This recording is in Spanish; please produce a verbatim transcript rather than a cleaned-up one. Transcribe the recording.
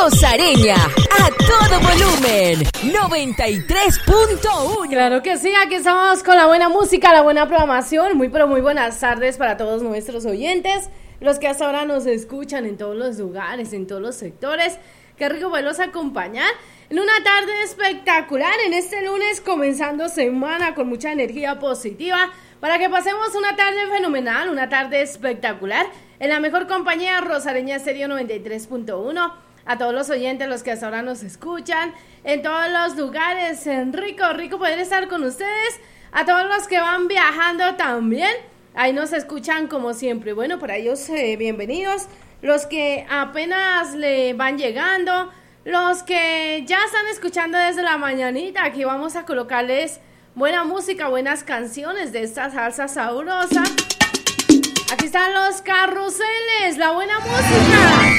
Rosareña, a todo volumen, noventa y tres punto uno. Claro que sí, aquí estamos con la buena música, la buena programación. Muy pero muy buenas tardes para todos nuestros oyentes, los que hasta ahora nos escuchan en todos los lugares, en todos los sectores. Qué rico poderlos acompañar en una tarde espectacular, en este lunes comenzando semana con mucha energía positiva, para que pasemos una tarde fenomenal, una tarde espectacular, en la mejor compañía Rosareña Estéreo noventa y tres punto uno. A todos los oyentes, los que hasta ahora nos escuchan, en todos los lugares, en rico, rico poder estar con ustedes. A todos los que van viajando también, ahí nos escuchan como siempre. Bueno, para ellos eh, bienvenidos. Los que apenas le van llegando, los que ya están escuchando desde la mañanita, aquí vamos a colocarles buena música, buenas canciones de esta salsa sabrosa. Aquí están los carruseles, la buena música.